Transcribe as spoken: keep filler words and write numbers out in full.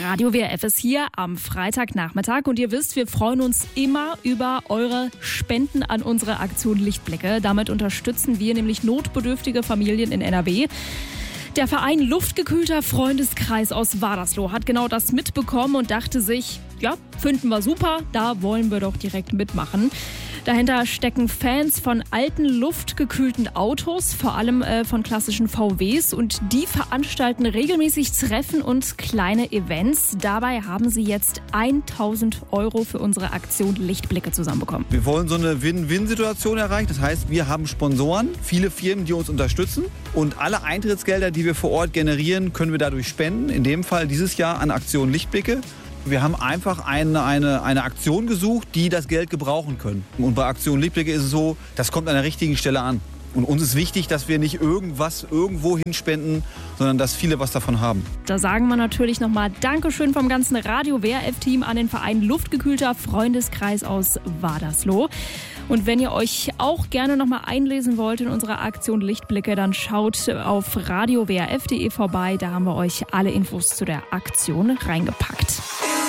Radio W R F ist hier am Freitagnachmittag und ihr wisst, wir freuen uns immer über eure Spenden an unsere Aktion Lichtblicke. Damit unterstützen wir nämlich notbedürftige Familien in N R W. Der Verein Luftgekühlter Freundeskreis aus Wadersloh hat genau das mitbekommen und dachte sich, ja, finden wir super, da wollen wir doch direkt mitmachen. Dahinter stecken Fans von alten luftgekühlten Autos, vor allem äh, von klassischen V Ws, und die veranstalten regelmäßig Treffen und kleine Events. Dabei haben sie jetzt tausend Euro für unsere Aktion Lichtblicke zusammenbekommen. Wir wollen so eine Win-Win-Situation erreichen. Das heißt, wir haben Sponsoren, viele Firmen, die uns unterstützen, und alle Eintrittsgelder, die wir vor Ort generieren, können wir dadurch spenden. In dem Fall dieses Jahr an Aktion Lichtblicke. Wir haben einfach eine, eine, eine Aktion gesucht, die das Geld gebrauchen können. Und bei Aktion Lichtblicke ist es so, das kommt an der richtigen Stelle an. Und uns ist wichtig, dass wir nicht irgendwas irgendwo hinspenden, sondern dass viele was davon haben. Da sagen wir natürlich nochmal Dankeschön vom ganzen Radio W R F-Team an den Verein Luftgekühlter Freundeskreis aus Wadersloh. Und wenn ihr euch auch gerne nochmal einlesen wollt in unserer Aktion Lichtblicke, dann schaut auf radio w r f punkt d e vorbei. Da haben wir euch alle Infos zu der Aktion reingepackt.